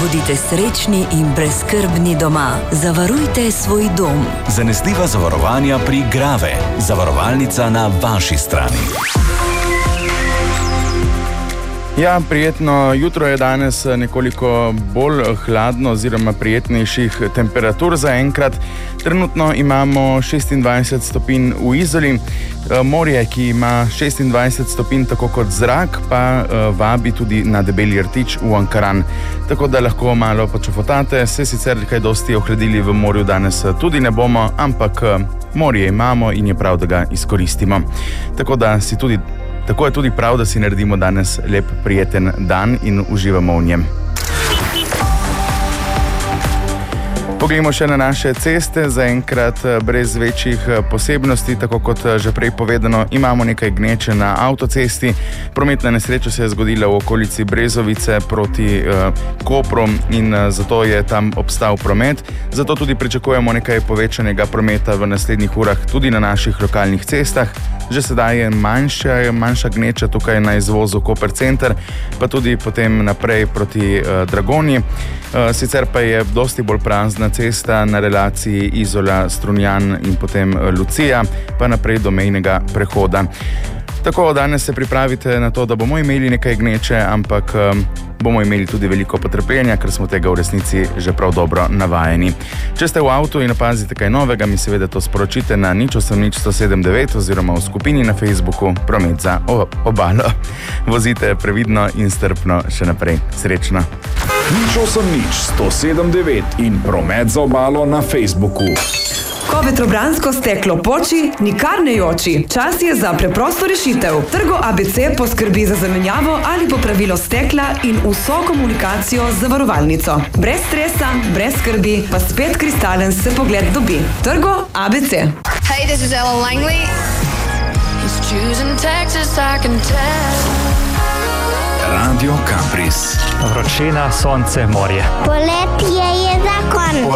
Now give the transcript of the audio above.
Bodite srečni in brezskrbni doma. Zavarujte svoj dom. Zanesljiva zavarovanja pri Grave. Zavarovalnica na vaši strani. Ja, prijetno jutro je danes, nekoliko bolj hladno oziroma prijetnejših temperatur zaenkrat. Trenutno imamo 26 stopinj v Izoli. Morje, ki ima 26 stopinj tako kot zrak, pa vabi tudi na Debeli rtič v Ankaran. Tako da lahko malo počofotate. Se sicer kaj dosti ohladili v morju danes tudi ne bomo, ampak morje imamo in je prav, da ga izkoristimo. Tako je tudi prav, da si naredimo danes lep, prijeten dan in uživamo v njem. Poglejmo še na naše ceste, zaenkrat brez večjih posebnosti, tako kot že prej povedano, imamo nekaj gneče na avtocesti. Prometna nesreča se je zgodila v okolici Brezovice proti Kopru in zato je tam obstal promet. Zato tudi pričakujemo nekaj povečanega prometa v naslednjih urah tudi na naših lokalnih cestah. Že sedaj je manjša gneča tukaj na izvozu Koper center, pa tudi potem naprej proti Dragonji. Sicer pa je dosti bolj prazna cesta na relaciji Izola-Strunjan in potem Lucija, pa naprej do mejnega prehoda. Tako danes se pripravite na to, da bomo imeli nekaj gneče, ampak bomo imeli tudi veliko potrpljenja, ker smo tega v resnici že prav dobro navajeni. Če ste v avtu in opazite kaj novega, mi seveda to sporočite na 080179 oziroma v skupini na Facebooku Promet za obalo. Vozite previdno in strpno še naprej. Srečno! 080179 in Promet za obalo na Facebooku. Ko vetrobransko steklo poči, nikar ne joči. Čas je za preprosto rešitev. Trgo ABC poskrbi za zamenjavo ali popravilo stekla in vso komunikacijo z zavarovalnico. Brez stresa, brez skrbi, pa spet kristalen se pogled dobi. Trgo ABC. Hey, this is Ella Langley. He's choosing Texas, I can tell. Radio Campris. Vročina, sonce, morje. Poletje je zakon.